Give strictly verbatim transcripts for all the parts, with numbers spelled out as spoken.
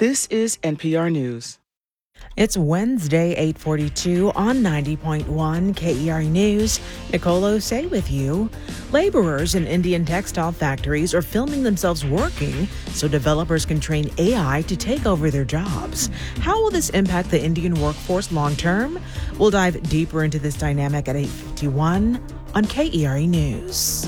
This is N P R News. It's Wednesday, eight forty-two on ninety point one K E R News. Nicole Osei with you. Laborers in Indian textile factories are filming themselves working so developers can train A I to take over their jobs. How will this impact the Indian workforce long term? We'll dive deeper into this dynamic at eight fifty-one on K E R News.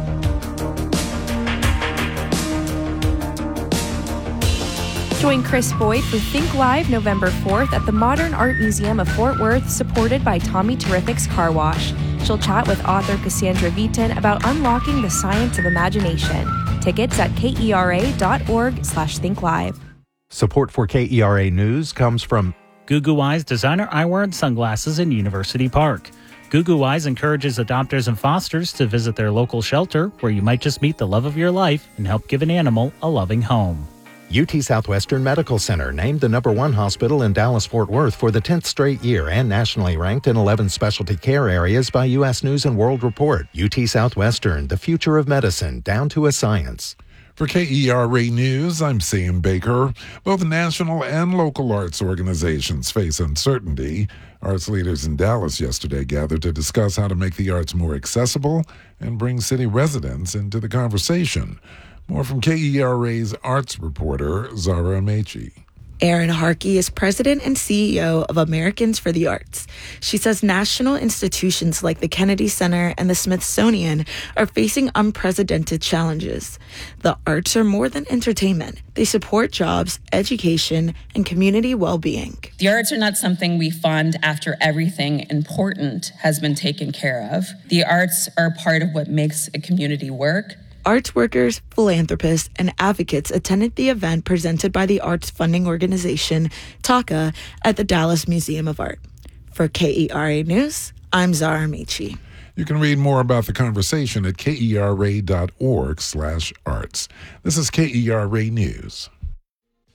Join Chris Boyd for Think Live November fourth at the Modern Art Museum of Fort Worth, supported by Tommy Terrific's Car Wash. She'll chat with author Cassandra Viton about unlocking the science of imagination. Tickets at kera.org slash thinklive. Support for K E R A News comes from Goo Goo Eyes designer eyewear and sunglasses in University Park. Goo Goo Eyes encourages adopters and fosters to visit their local shelter, where you might just meet the love of your life and help give an animal a loving home. U T Southwestern Medical Center, named the number one hospital in Dallas-Fort Worth for the tenth straight year and nationally ranked in eleven specialty care areas by U S News and World Report. U T Southwestern, the future of medicine, down to a science. For K E R A News, I'm Sam Baker. Both national and local arts organizations face uncertainty. Arts leaders in Dallas yesterday gathered to discuss how to make the arts more accessible and bring city residents into the conversation. More from K E R A's arts reporter, Zara Amechi. Erin Harkey is president and C E O of Americans for the Arts. She says national institutions like the Kennedy Center and the Smithsonian are facing unprecedented challenges. The arts are more than entertainment. They support jobs, education, and community well-being. The arts are not something we fund after everything important has been taken care of. The arts are part of what makes a community work. Arts workers, philanthropists, and advocates attended the event presented by the arts funding organization, TACA, at the Dallas Museum of Art. For K E R A News, I'm Zara Michi. You can read more about the conversation at kera.org slash arts. This is K E R A News.